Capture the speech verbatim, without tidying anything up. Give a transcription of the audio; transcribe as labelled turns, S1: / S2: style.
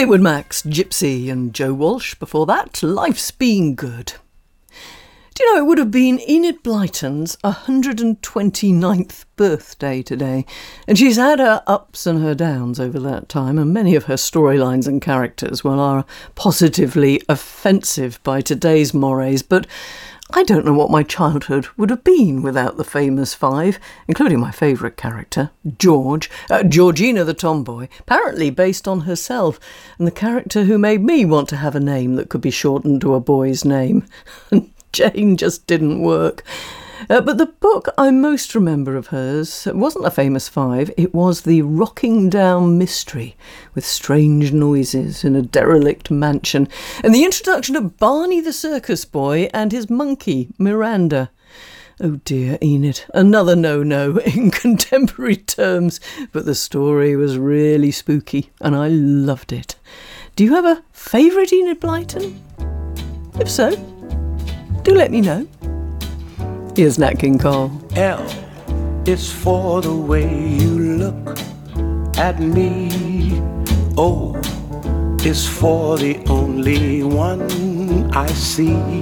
S1: Fleetwood Mac's Gypsy and Joe Walsh before that, Life's Been Good. Do you know, it would have been Enid Blyton's one hundred twenty-ninth birthday today, and she's had her ups and her downs over that time, and many of her storylines and characters, well, are positively offensive by today's mores, but I don't know what my childhood would have been without the famous five, including my favourite character, George, uh, Georgina the tomboy, apparently based on herself, and the character who made me want to have a name that could be shortened to a boy's name. Jane just didn't work. Uh, but the book I most remember of hers wasn't the famous five, it was The Rocking Down Mystery, with strange noises in a derelict mansion, and the introduction of Barney the circus boy and his monkey, Miranda. Oh dear, Enid, another no-no in contemporary terms, but the story was really spooky, and I loved it. Do you have a favourite Enid Blyton? If so, do let me know. Here's Nat King Cole.
S2: L is for the way you look at me. O is for the only one I see.